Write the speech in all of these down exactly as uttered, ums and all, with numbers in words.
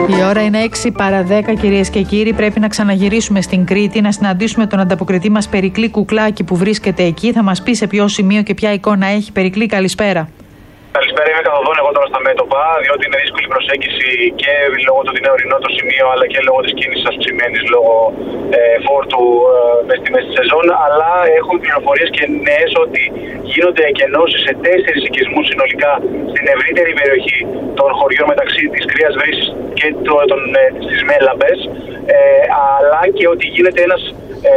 Η ώρα είναι έξι παρά δέκα, κυρίες και κύριοι. Πρέπει να ξαναγυρίσουμε στην Κρήτη, να συναντήσουμε τον ανταποκριτή μας Περικλή Κουκλάκη που βρίσκεται εκεί. Θα μας πει σε ποιο σημείο και ποια εικόνα έχει. Περικλή, καλησπέρα. Καλησπέρα, είμαι καθοδόν εγώ τώρα στα μέτωπα, διότι είναι δύσκολη προσέγγιση και λόγω του ότι είναι ορεινό το σημείο, αλλά και λόγω της κίνησης αυξημένης λόγω ε, φόρτου ε, στη μέση της σεζόν. Αλλά έχουν πληροφορίες και νέες ότι γίνονται εκενώσεις σε τέσσερις οικισμούς συνολικά στην ευρύτερη περιοχή των χωριών μεταξύ της Κρίας Βρύσης και των, ε, στις Μέλαμπες, ε, αλλά και ότι γίνεται ένας Ε,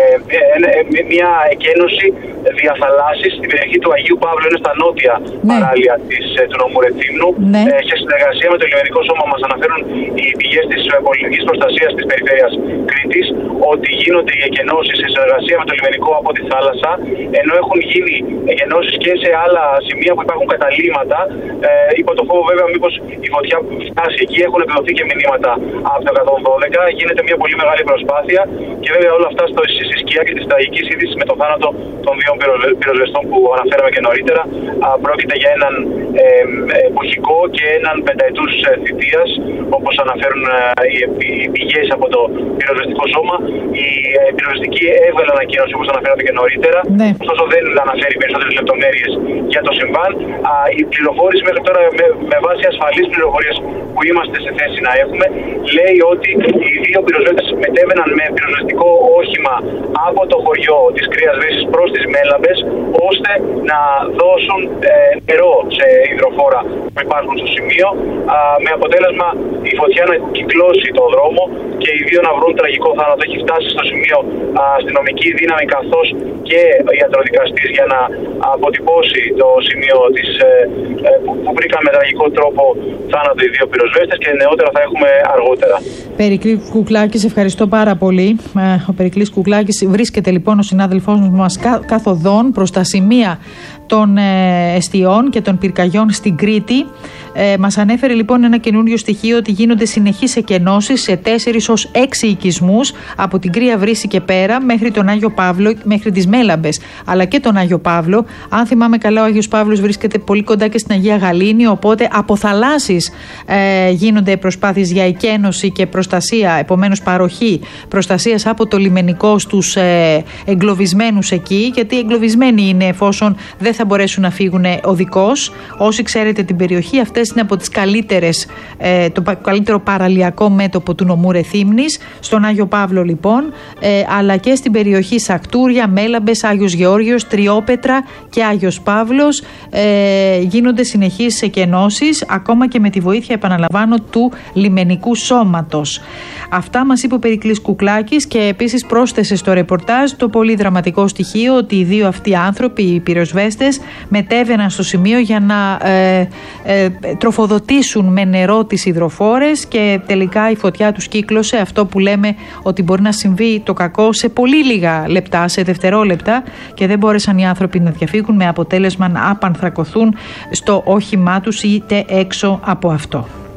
ε, μια εκένωση διαφαλάσσης στην περιοχή του Αγίου Παύλου, είναι στα νότια ναι. παράλια της, του νομού Ρεθύμνου. Ναι. Ε, σε συνεργασία με το Λιμενικό Σώμα μας αναφέρουν οι πηγές της πολιτικής προστασίας της περιφέρειας Κρήτης ότι γίνονται οι εκενώσεις σε συνεργασία με το λιμενικό από τη θάλασσα, ενώ έχουν γίνει εκενώσεις και σε άλλα σημεία που υπάρχουν καταλύματα, ε, υπό το φόβο βέβαια μήπως η φωτιά φτάσει εκεί. Έχουν εκδοθεί και μηνύματα από το εκατόν δώδεκα. Γίνεται μια πολύ μεγάλη προσπάθεια και βέβαια όλα αυτά στο στη σκιά και τη τραγική είδηση με το θάνατο των δύο πυροσβεστών που αναφέραμε και νωρίτερα. Πρόκειται για έναν ε, εποχικό και έναν πενταετούς θητείας, όπως αναφέρουν ε, οι, οι πηγές από το πυροσβεστικό σώμα. Η ε, πυροσβεστική έβγαλε ανακοίνωση, όπως αναφέρατε και νωρίτερα. Ναι. Ωστόσο δεν αναφέρει περισσότερες λεπτομέρειες για το συμβάν. Α, η πληροφόρηση μέχρι τώρα, με, με βάση ασφαλείς πληροφορίες που είμαστε σε θέση να έχουμε, λέει ότι οι δύο πυροσβέστες μετέβαιναν με πυροσβεστικό όχημα από το χωριό της Κρίας Βρύσης προς τις Μέλαμπες, ώστε να δώσουν ε, νερό σε υδροφόρα που υπάρχουν στο σημείο, α, με αποτέλεσμα η φωτιά να κυκλώσει το δρόμο και οι δύο να βρουν τραγικό θάνατο. Έχει φτάσει στο σημείο α, αστυνομική δύναμη καθώς και ιατροδικαστής για να αποτυπώσει το σημείο της, ε, ε, που, που βρήκαν με τραγικό τρόπο θάνατο οι δύο πυροσβέστες, και νεότερα θα έχουμε αργότερα. Περικλή Κουκλάκη, ευχαριστώ πάρα πολύ. Ο Περικλής Κουκλάκης βρίσκεται λοιπόν ο συνάδελφός μας καθοδόν προς τα σημεία των ε, εστιών και των πυρκαγιών στην Κρήτη. Ε, μας ανέφερε λοιπόν ένα καινούριο στοιχείο ότι γίνονται συνεχείς εκενώσεις σε τέσσερις ως έξι οικισμούς από την Κρία Βρύση και πέρα μέχρι τον Άγιο Παύλο, μέχρι τις Μέλαμπες, αλλά και τον Άγιο Παύλο. Αν θυμάμαι καλά, ο Άγιος Παύλος βρίσκεται πολύ κοντά και στην Αγία Γαλήνη, οπότε από θαλάσσης ε, γίνονται προσπάθειες για εκένωση και προστασία, επομένως παροχή προστασίας από το λιμενικό στους ε, εγκλωβισμένους εκεί, γιατί εγκλωβισμένοι είναι εφόσον δεν θα μπορέσουν να φύγουν οδικώς. Όσοι ξέρετε την περιοχή, αυτές είναι από τις καλύτερες, ε, το καλύτερο παραλιακό μέτωπο του νομού Ρεθύμνης, στον Άγιο Παύλο λοιπόν, ε, αλλά και στην περιοχή Σακτούρια, Μέλαμπες, Άγιος Γεώργιος, Τριόπετρα και Άγιος Παύλος ε, γίνονται συνεχείς εκενώσεις, ακόμα και με τη βοήθεια, επαναλαμβάνω, του λιμενικού σώματος. Αυτά μας είπε ο Περικλής Κουκλάκης, και επίσης πρόσθεσε στο ρεπορτάζ το πολύ δραματικό στοιχείο ότι οι δύο αυτοί άνθρωποι, οι πυροσβέστες, μετέβαιναν στο σημείο για να ε, ε, τροφοδοτήσουν με νερό τις υδροφόρες, και τελικά η φωτιά τους κύκλωσε, αυτό που λέμε ότι μπορεί να συμβεί το κακό σε πολύ λίγα λεπτά, σε δευτερόλεπτα, και δεν μπόρεσαν οι άνθρωποι να διαφύγουν, με αποτέλεσμα να απανθρακωθούν στο όχημά τους είτε έξω από αυτό.